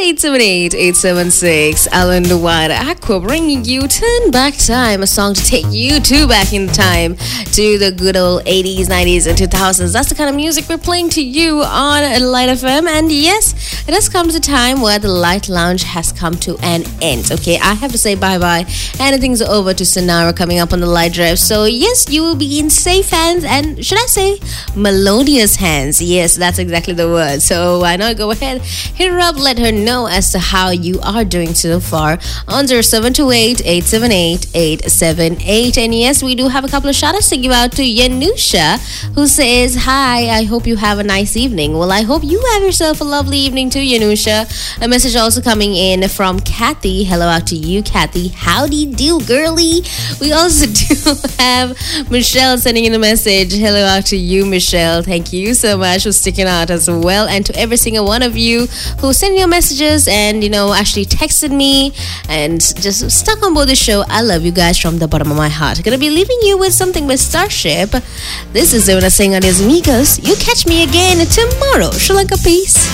878-876. Alan Duwada Aqua bringing you Turn Back Time, a song to take you back in time to the good old 80s, 90s, and 2000s. That's the kind of music we're playing to you on Light FM. And yes, it has come to a time where the Light Lounge has come to an end. Okay, I have to say bye-bye. Anything's over to Sonara coming up on the Light Drive. So yes, you will be in safe hands and, should I say, melodious hands. Yes, that's exactly the word. So why not go ahead, hit her up, let her know as to how you are doing so far on 0728-878-878. And yes, we do have a couple of shout-outs to give out to Yanusha, who says, hi, I hope you have a nice evening. Well, I hope you have yourself a lovely evening too, Yanusha. A message also coming in from Kathy. Hello out to you, Kathy. Howdy do, girly. We also do have Michelle sending in a message. Hello out to you, Michelle. Thank you so much for sticking out as well. And to every single one of you who sent your messages and, actually texted me and just stuck on board the show. I love you guys from the bottom of my heart. Gonna be leaving you with something with Starship. This is Zona saying adios, amigos. You catch me again tomorrow. Sri Lanka, peace.